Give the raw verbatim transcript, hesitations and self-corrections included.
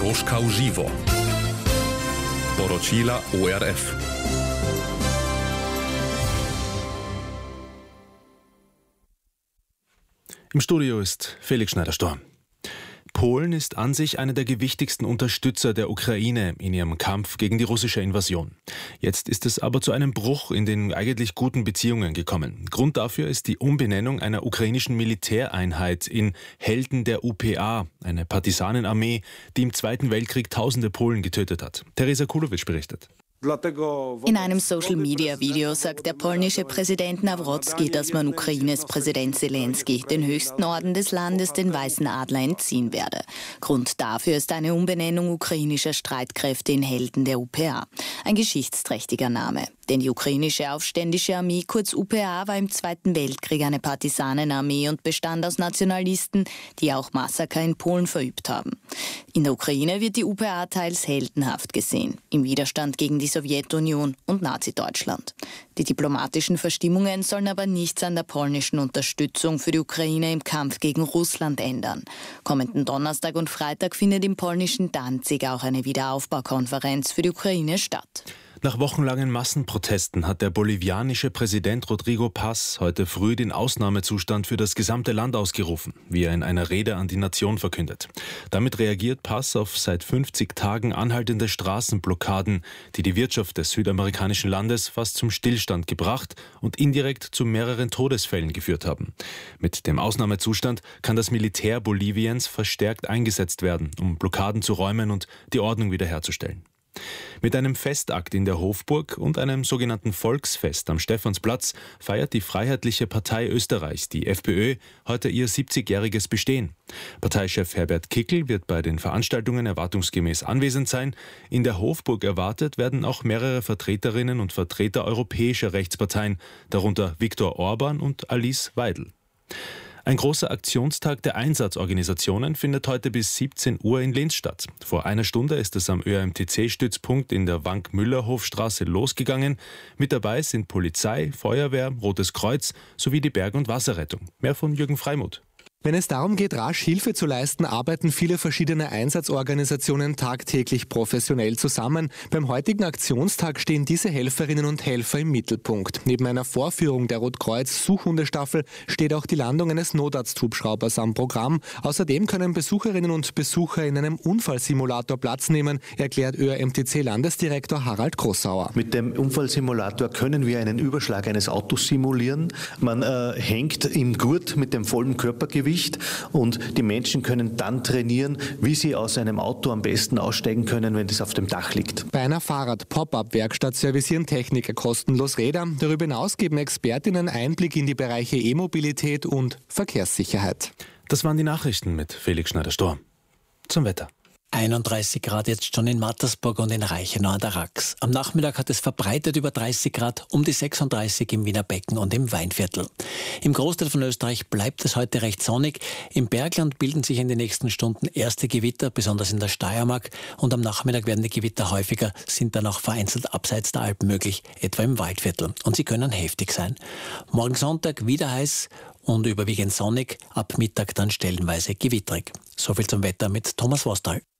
Doroschka u živo. Poročila O R F. Im Studio ist Felix Schneider-Storm. Polen ist an sich einer der gewichtigsten Unterstützer der Ukraine in ihrem Kampf gegen die russische Invasion. Jetzt ist es aber zu einem Bruch in den eigentlich guten Beziehungen gekommen. Grund dafür ist die Umbenennung einer ukrainischen Militäreinheit in Helden der U P A, eine Partisanenarmee, die im Zweiten Weltkrieg tausende Polen getötet hat. Teresa Kulowitsch berichtet. In einem Social-Media-Video sagt der polnische Präsident Nawrocki, dass man Ukraines Präsident Zelensky, den höchsten Orden des Landes, den Weißen Adler, entziehen werde. Grund dafür ist eine Umbenennung ukrainischer Streitkräfte in Helden der U P A. Ein geschichtsträchtiger Name. Denn die ukrainische Aufständische Armee, kurz U P A, war im Zweiten Weltkrieg eine Partisanenarmee und bestand aus Nationalisten, die auch Massaker in Polen verübt haben. In der Ukraine wird die U P A teils heldenhaft gesehen, im Widerstand gegen die Sowjetunion und Nazi-Deutschland. Die diplomatischen Verstimmungen sollen aber nichts an der polnischen Unterstützung für die Ukraine im Kampf gegen Russland ändern. Kommenden Donnerstag und Freitag findet im polnischen Danzig auch eine Wiederaufbaukonferenz für die Ukraine statt. Nach wochenlangen Massenprotesten hat der bolivianische Präsident Rodrigo Paz heute früh den Ausnahmezustand für das gesamte Land ausgerufen, wie er in einer Rede an die Nation verkündet. Damit reagiert Paz auf seit fünfzig Tagen anhaltende Straßenblockaden, die die Wirtschaft des südamerikanischen Landes fast zum Stillstand gebracht und indirekt zu mehreren Todesfällen geführt haben. Mit dem Ausnahmezustand kann das Militär Boliviens verstärkt eingesetzt werden, um Blockaden zu räumen und die Ordnung wiederherzustellen. Mit einem Festakt in der Hofburg und einem sogenannten Volksfest am Stephansplatz feiert die Freiheitliche Partei Österreichs, die FPÖ, heute ihr siebzigjähriges Bestehen. Parteichef Herbert Kickl wird bei den Veranstaltungen erwartungsgemäß anwesend sein. In der Hofburg erwartet werden auch mehrere Vertreterinnen und Vertreter europäischer Rechtsparteien, darunter Viktor Orban und Alice Weidel. Ein großer Aktionstag der Einsatzorganisationen findet heute bis siebzehn Uhr in Linz statt. Vor einer Stunde ist es am Ö R M T C-Stützpunkt in der Wank-Müller-Hofstraße losgegangen. Mit dabei sind Polizei, Feuerwehr, Rotes Kreuz sowie die Berg- und Wasserrettung. Mehr von Jürgen Freimuth. Wenn es darum geht, rasch Hilfe zu leisten, arbeiten viele verschiedene Einsatzorganisationen tagtäglich professionell zusammen. Beim heutigen Aktionstag stehen diese Helferinnen und Helfer im Mittelpunkt. Neben einer Vorführung der Rotkreuz-Suchhundestaffel steht auch die Landung eines Notarzthubschraubers am Programm. Außerdem können Besucherinnen und Besucher in einem Unfallsimulator Platz nehmen, erklärt Ö R M T C-Landesdirektor Harald Grossauer. Mit dem Unfallsimulator können wir einen Überschlag eines Autos simulieren. Man äh, hängt im Gurt mit dem vollen Körpergewicht und die Menschen können dann trainieren, wie sie aus einem Auto am besten aussteigen können, wenn es auf dem Dach liegt. Bei einer Fahrrad-Pop-Up-Werkstatt servicieren Techniker kostenlos Räder. Darüber hinaus geben Expertinnen Einblick in die Bereiche E-Mobilität und Verkehrssicherheit. Das waren die Nachrichten mit Felix Schneider-Storm. Zum Wetter. einunddreißig Grad jetzt schon in Mattersburg und in Reichenau an der Rax. Am Nachmittag hat es verbreitet über dreißig Grad, um die sechsunddreißig im Wiener Becken und im Weinviertel. Im Großteil von Österreich bleibt es heute recht sonnig. Im Bergland bilden sich in den nächsten Stunden erste Gewitter, besonders in der Steiermark. Und am Nachmittag werden die Gewitter häufiger, sind dann auch vereinzelt abseits der Alpen möglich, etwa im Waldviertel. Und sie können heftig sein. Morgen Sonntag wieder heiß und überwiegend sonnig, ab Mittag dann stellenweise gewitterig. Soviel zum Wetter mit Thomas Wostal.